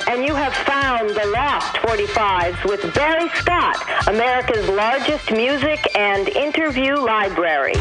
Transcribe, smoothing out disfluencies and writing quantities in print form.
and you have found the Lost 45s with Barry Scott, America's largest music and interview library.